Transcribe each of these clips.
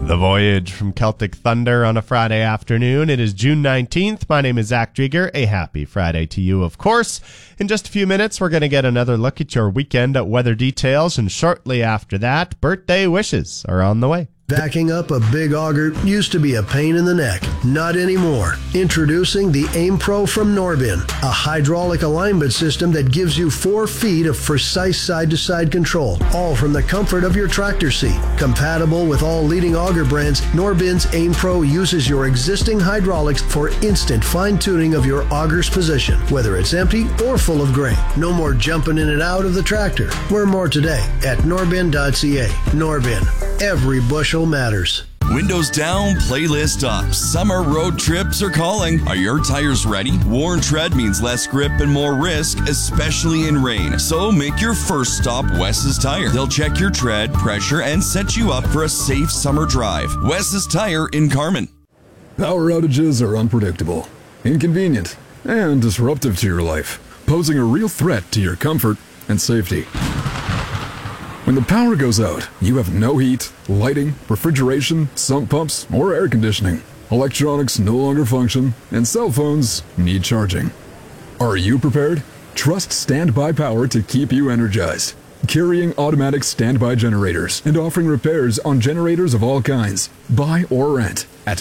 The Voyage from Celtic Thunder on a Friday afternoon. It is June 19th. My name is Zach Drieger. A happy Friday to you, of course. In just a few minutes, we're going to get another look at your weekend weather details, and shortly after that, birthday wishes are on the way. Backing up a big auger used to be a pain in the neck. Not anymore. Introducing the Aim Pro from Norbin, a hydraulic alignment system that gives you 4 feet of precise side-to-side control, all from the comfort of your tractor seat. Compatible with all leading auger brands, Norbin's Aim Pro uses your existing hydraulics for instant fine-tuning of your auger's position, whether it's empty or full of grain. No more jumping in and out of the tractor. Learn more today at norbin.ca. Norbin. Every bushel matters. Windows down, playlist up. Summer road trips are calling. Are your tires ready? Worn tread means less grip and more risk, especially in rain. So make your first stop Wes's Tire. They'll check your tread, pressure, and set you up for a safe summer drive. Wes's Tire in Carman. Power outages are unpredictable, inconvenient, and disruptive to your life, posing a real threat to your comfort and safety. When the power goes out, you have no heat, lighting, refrigeration, sump pumps, or air conditioning. Electronics no longer function, and cell phones need charging. Are you prepared? Trust Standby Power to keep you energized. Carrying automatic standby generators and offering repairs on generators of all kinds. Buy or rent at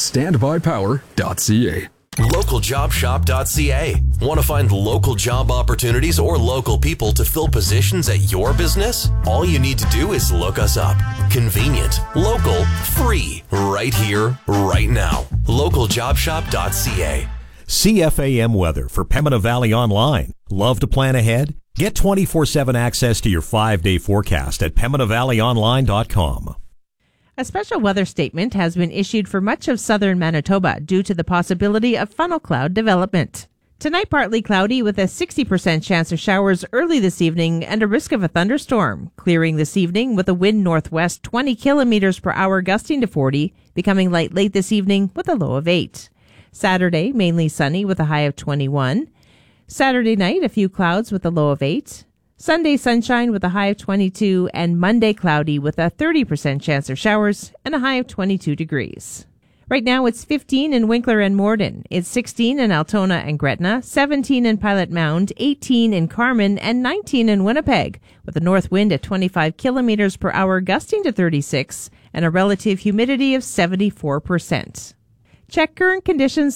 mystandbypower.ca. LocalJobShop.ca. Want to find local job opportunities or local people to fill positions at your business? All you need to do is look us up. Convenient, local, free, right here, right now. LocalJobShop.ca. CFAM weather for Pembina Valley Online. Love to plan ahead? Get 24/7 access to your 5-day forecast at PembinaValleyOnline.com. A special weather statement has been issued for much of southern Manitoba due to the possibility of funnel cloud development. Tonight, partly cloudy with a 60% chance of showers early this evening and a risk of a thunderstorm. Clearing this evening with a wind northwest 20 kilometers per hour gusting to 40, becoming light late this evening with a low of 8. Saturday, mainly sunny with a high of 21. Saturday night, a few clouds with a low of 8. Sunday, sunshine with a high of 22, and Monday, cloudy with a 30% chance of showers and a high of 22 degrees. Right now, it's 15 in Winkler and Morden. It's 16 in Altona and Gretna, 17 in Pilot Mound, 18 in Carman, and 19 in Winnipeg, with a north wind at 25 kilometers per hour gusting to 36 and a relative humidity of 74%. Check current conditions